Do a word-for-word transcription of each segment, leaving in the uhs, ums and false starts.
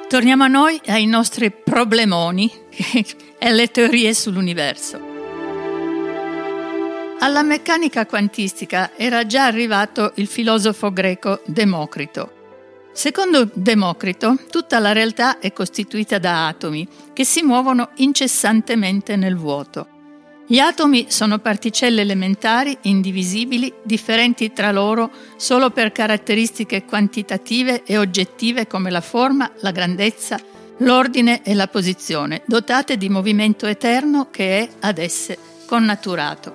Torniamo a noi, ai nostri problemoni e alle teorie sull'universo. Alla meccanica quantistica era già arrivato il filosofo greco Democrito. Secondo Democrito, tutta la realtà è costituita da atomi che si muovono incessantemente nel vuoto. Gli atomi sono particelle elementari, indivisibili, differenti tra loro solo per caratteristiche quantitative e oggettive come la forma, la grandezza, l'ordine e la posizione, dotate di movimento eterno che è ad esse connaturato.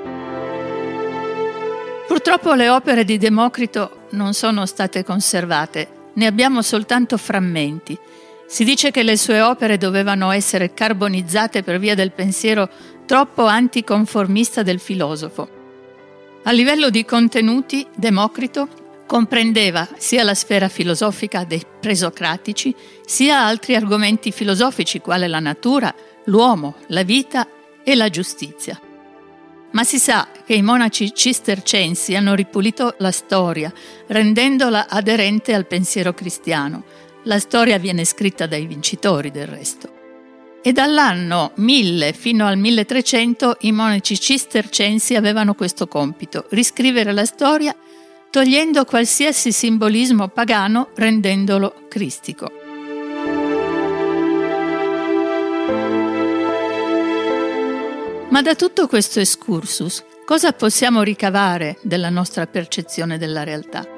Purtroppo le opere di Democrito non sono state conservate, ne abbiamo soltanto frammenti. Si dice che le sue opere dovevano essere carbonizzate per via del pensiero troppo anticonformista del filosofo. A livello di contenuti, Democrito comprendeva sia la sfera filosofica dei presocratici, sia altri argomenti filosofici quale la natura, l'uomo, la vita e la giustizia. Ma si sa che i monaci cistercensi hanno ripulito la storia, rendendola aderente al pensiero cristiano. La storia viene scritta dai vincitori, del resto. E dall'anno mille fino al milletrecento i monaci cistercensi avevano questo compito: riscrivere la storia togliendo qualsiasi simbolismo pagano, rendendolo cristico. Ma da tutto questo excursus, cosa possiamo ricavare della nostra percezione della realtà?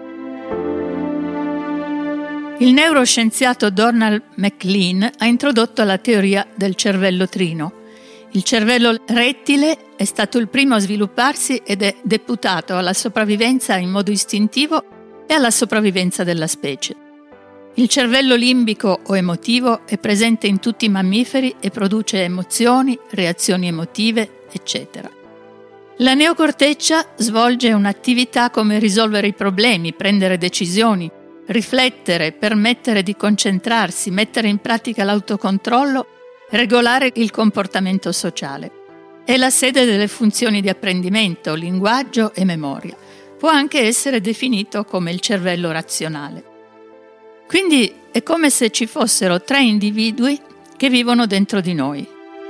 Il neuroscienziato Donald MacLean ha introdotto la teoria del cervello trino. Il cervello rettile è stato il primo a svilupparsi ed è deputato alla sopravvivenza in modo istintivo e alla sopravvivenza della specie. Il cervello limbico o emotivo è presente in tutti i mammiferi e produce emozioni, reazioni emotive, eccetera. La neocorteccia svolge un'attività come risolvere i problemi, prendere decisioni, riflettere, permettere di concentrarsi, mettere in pratica l'autocontrollo, regolare il comportamento sociale. È la sede delle funzioni di apprendimento, linguaggio e memoria. Può anche essere definito come il cervello razionale. Quindi è come se ci fossero tre individui che vivono dentro di noi.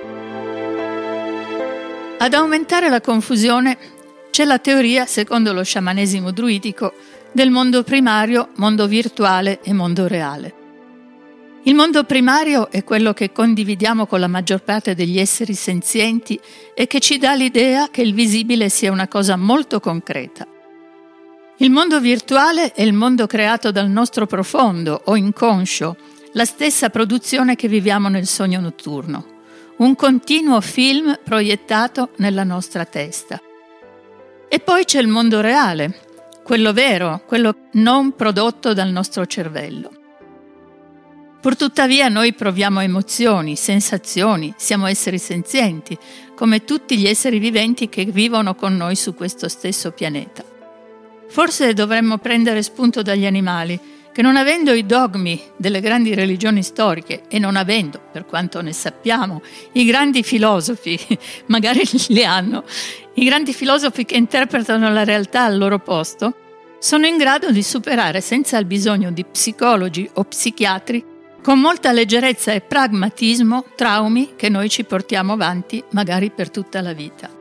Ad aumentare la confusione c'è la teoria, secondo lo sciamanesimo druidico, del mondo primario, mondo virtuale e mondo reale. Il mondo primario è quello che condividiamo con la maggior parte degli esseri senzienti e che ci dà l'idea che il visibile sia una cosa molto concreta. Il mondo virtuale è il mondo creato dal nostro profondo o inconscio, la stessa produzione che viviamo nel sogno notturno, un continuo film proiettato nella nostra testa. E poi c'è il mondo reale, quello vero, quello non prodotto dal nostro cervello. Purtuttavia noi proviamo emozioni, sensazioni, siamo esseri senzienti, come tutti gli esseri viventi che vivono con noi su questo stesso pianeta. Forse dovremmo prendere spunto dagli animali, che non avendo i dogmi delle grandi religioni storiche e non avendo, per quanto ne sappiamo, i grandi filosofi, magari li hanno, i grandi filosofi che interpretano la realtà al loro posto, sono in grado di superare senza il bisogno di psicologi o psichiatri con molta leggerezza e pragmatismo traumi che noi ci portiamo avanti magari per tutta la vita.